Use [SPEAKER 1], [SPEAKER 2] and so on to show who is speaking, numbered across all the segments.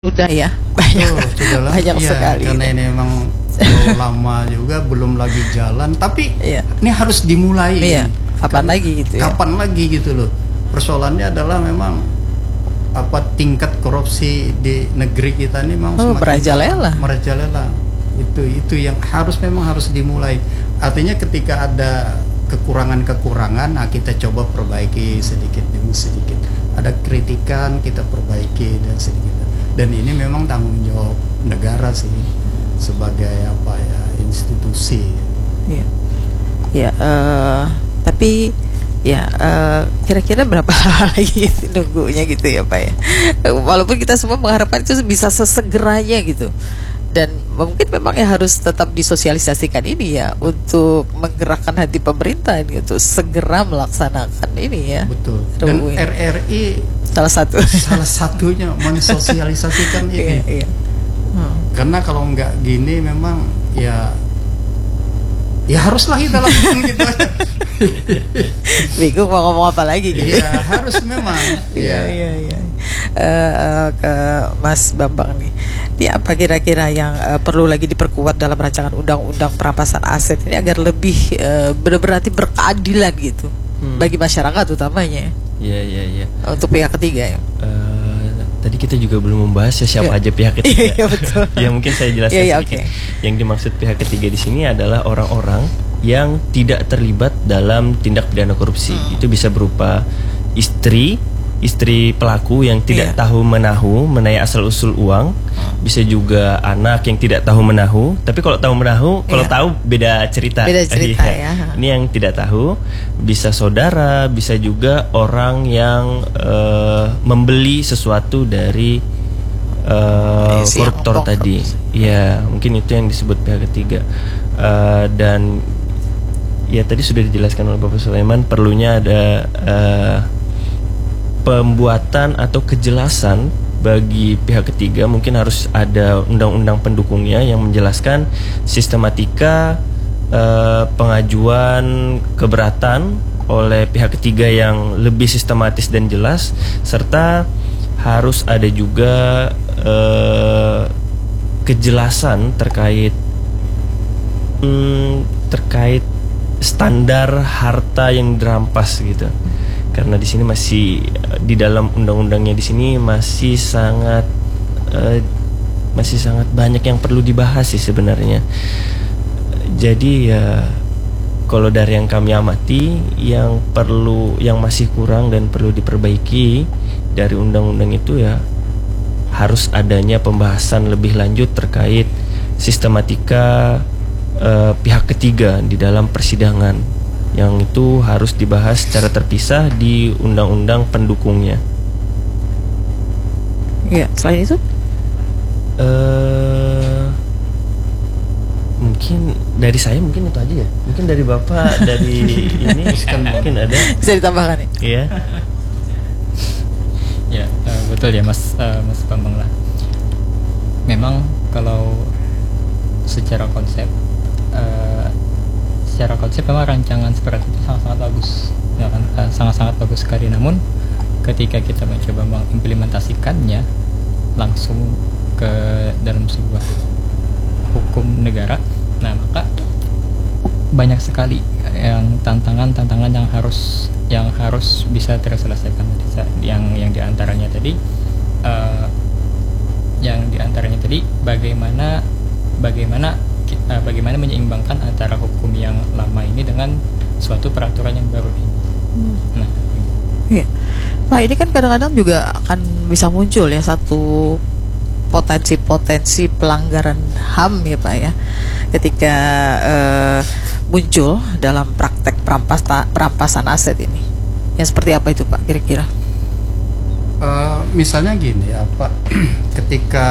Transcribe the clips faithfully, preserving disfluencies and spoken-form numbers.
[SPEAKER 1] Udah ya, banyak
[SPEAKER 2] Tuh, sudah lah.
[SPEAKER 1] banyak
[SPEAKER 2] Ya,
[SPEAKER 1] sekali.
[SPEAKER 2] karena ini memang terlalu lama juga belum lagi jalan, tapi
[SPEAKER 1] Iya.
[SPEAKER 2] ini harus dimulai.
[SPEAKER 1] Iya, kapan
[SPEAKER 2] Kan-
[SPEAKER 1] lagi gitu ya?
[SPEAKER 2] Kapan lagi gitu loh. Persoalannya adalah memang apa tingkat korupsi di negeri kita ini memang
[SPEAKER 1] Oh,
[SPEAKER 2] semakin
[SPEAKER 1] merajalela.
[SPEAKER 2] merajalela. Itu itu yang harus memang harus dimulai. Artinya ketika ada kekurangan-kekurangan, nah kita coba perbaiki sedikit demi sedikit. Ada kritikan, kita perbaiki dan sedikit. Dan ini memang tanggung jawab negara sih sebagai apa ya institusi.
[SPEAKER 1] Iya. Ya, eh, tapi ya eh, kira-kira berapa lama lagi nunggunya gitu ya Pak ya? Walaupun kita semua mengharapkan itu bisa sesegeranya gitu. Dan mungkin memang ya harus tetap disosialisasikan ini ya untuk menggerakkan hati pemerintah gitu, segera melaksanakan ini ya.
[SPEAKER 2] Betul. Dan
[SPEAKER 1] R U U ini.
[SPEAKER 2] R R I
[SPEAKER 1] Salah satu.
[SPEAKER 2] salah satunya mensosialisasikan ini.
[SPEAKER 1] Iya, iya. Hmm.
[SPEAKER 2] Karena kalau nggak gini memang ya ya haruslah kita lakukan gitu aja.
[SPEAKER 1] Bingung mau ngomong apa lagi gitu.
[SPEAKER 2] Iya, harus memang.
[SPEAKER 1] Iya,
[SPEAKER 2] Ya.
[SPEAKER 1] iya, iya. Eh, eh, ke Mas Bambang nih. Ini apa kira-kira yang eh, perlu lagi diperkuat dalam rancangan undang-undang perampasan aset ini agar lebih eh, berarti berkeadilan gitu
[SPEAKER 3] Hmm.
[SPEAKER 1] bagi masyarakat utamanya
[SPEAKER 3] Iya, iya, iya.
[SPEAKER 1] untuk pihak ketiga ya.
[SPEAKER 3] Eh, tadi kita juga belum membahas ya siapa
[SPEAKER 1] Iya.
[SPEAKER 3] aja pihak ketiga.
[SPEAKER 1] Iya, betul.
[SPEAKER 3] Ya mungkin saya jelaskan
[SPEAKER 1] Iya, iya,
[SPEAKER 3] sedikit.
[SPEAKER 1] oke.
[SPEAKER 3] Yang dimaksud pihak ketiga di sini adalah orang-orang yang tidak terlibat dalam tindak pidana korupsi.
[SPEAKER 1] Hmm.
[SPEAKER 3] Itu bisa berupa istri, istri pelaku yang tidak
[SPEAKER 1] Iya.
[SPEAKER 3] tahu menahu mengenai asal usul uang. Bisa juga anak yang tidak tahu menahu. Tapi kalau tahu menahu, kalau
[SPEAKER 1] Iya.
[SPEAKER 3] tahu beda cerita.
[SPEAKER 1] Beda cerita
[SPEAKER 3] Iya.
[SPEAKER 1] ya.
[SPEAKER 3] Ini yang tidak tahu, bisa saudara, bisa juga orang yang eh, membeli sesuatu dari eh,
[SPEAKER 1] Si yang
[SPEAKER 3] koruptor
[SPEAKER 1] ngomong
[SPEAKER 3] tadi.
[SPEAKER 1] korupsi.
[SPEAKER 3] Ya, mungkin itu yang disebut pihak ketiga. Eh, dan ya tadi sudah dijelaskan oleh Bapak Sulaiman, perlunya ada eh, pembuatan atau kejelasan bagi pihak ketiga. Mungkin harus ada undang-undang pendukungnya yang menjelaskan sistematika eh, pengajuan keberatan oleh pihak ketiga yang lebih sistematis dan jelas, serta harus ada juga eh, kejelasan terkait hmm, terkait standar harta yang dirampas gitu. Karena di sini masih di dalam undang-undangnya di sini masih sangat eh, masih sangat banyak yang perlu dibahas sih sebenarnya. Jadi ya kalau dari yang kami amati, yang perlu yang masih kurang dan perlu diperbaiki dari undang-undang itu ya harus adanya pembahasan lebih lanjut terkait sistematika eh, pihak ketiga di dalam persidangan, yang itu harus dibahas secara terpisah di undang-undang pendukungnya.
[SPEAKER 1] Iya, selain itu
[SPEAKER 3] Eh, mungkin dari saya mungkin itu aja ya. Mungkin dari Bapak dari ini kan mungkin ada.
[SPEAKER 1] bisa ditambahkan ya.
[SPEAKER 3] Iya.
[SPEAKER 4] Ya, eh, betul ya Mas eh, Mas Bambang lah. Memang kalau secara konsep eh, secara konsep memang rancangan seperti itu sangat-sangat bagus, ya kan? Eh, sangat-sangat bagus sekali. Namun ketika kita mencoba mengimplementasikannya langsung ke dalam sebuah hukum negara, nah maka banyak sekali yang tantangan-tantangan yang harus yang harus bisa terselesaikan. Yang yang diantaranya tadi uh, yang diantaranya tadi bagaimana bagaimana uh, bagaimana menyeimbangkan antara hukum yang lama ini dengan suatu peraturan yang baru ini.
[SPEAKER 1] Hmm.
[SPEAKER 4] Nah,
[SPEAKER 1] Iya. Nah, ini kan kadang-kadang juga akan bisa muncul ya satu potensi-potensi pelanggaran H A M ya Pak ya, ketika eh, muncul dalam praktek perampas perampasan aset ini. Yang seperti apa itu Pak kira-kira?
[SPEAKER 2] Eh, misalnya gini apa ketika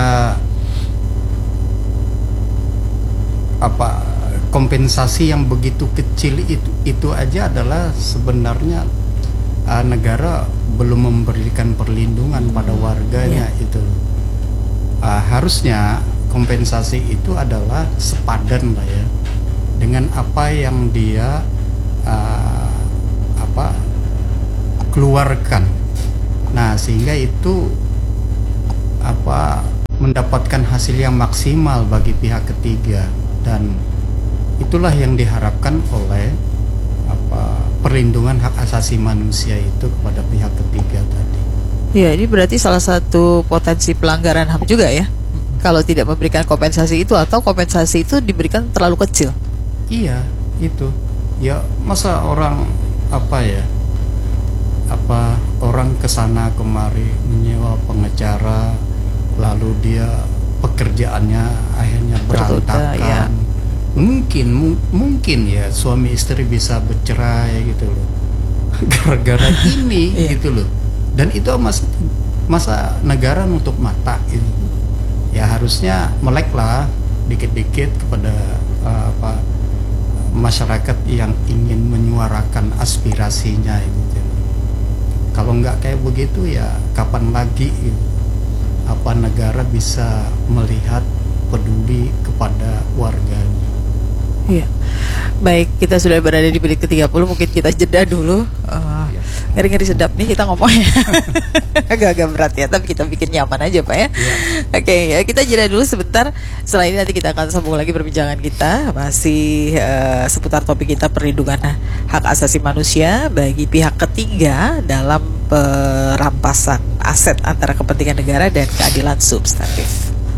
[SPEAKER 2] apa kompensasi yang begitu kecil itu itu aja adalah sebenarnya uh, negara belum memberikan perlindungan pada warganya.
[SPEAKER 1] Iya.
[SPEAKER 2] Itu uh, harusnya kompensasi itu adalah sepadan lah ya dengan apa yang dia uh, apa keluarkan. Nah, sehingga itu apa mendapatkan hasil yang maksimal bagi pihak ketiga, dan itulah yang diharapkan oleh apa perlindungan hak asasi manusia itu kepada pihak ketiga tadi.
[SPEAKER 1] Ya, ini berarti salah satu potensi pelanggaran H A M juga ya. Kalau tidak memberikan kompensasi itu, atau kompensasi itu diberikan terlalu kecil.
[SPEAKER 2] Iya, itu. Ya, masa orang apa ya? Apa orang kesana kemari menyewa pengacara, lalu dia pekerjaannya akhirnya berantakan.
[SPEAKER 1] Ya.
[SPEAKER 2] Mungkin mu- mungkin ya suami istri bisa bercerai gitu loh. Gara-gara ini gitu loh. Dan itu mas, masa negara nutup mata gitu. Ya harusnya melek lah dikit-dikit kepada uh, apa masyarakat yang ingin menyuarakan aspirasinya gitu. Kalau nggak kayak begitu ya kapan lagi gitu, apa negara bisa melihat peduli kepada warganya.
[SPEAKER 1] Iya. Baik, kita sudah berada di menit ke tiga puluh, mungkin kita jeda dulu. Uh, ngeri-ngeri sedap nih kita ngomongnya. Agak-agak berat ya, tapi kita bikin nyaman aja Pak ya.
[SPEAKER 2] Ya.
[SPEAKER 1] Oke, ya, kita jeda dulu sebentar. Setelah ini nanti kita akan sambung lagi perbincangan kita, masih uh, seputar topik kita, perlindungan hak asasi manusia bagi pihak ketiga dalam perampasan aset antara kepentingan negara dan keadilan substantif.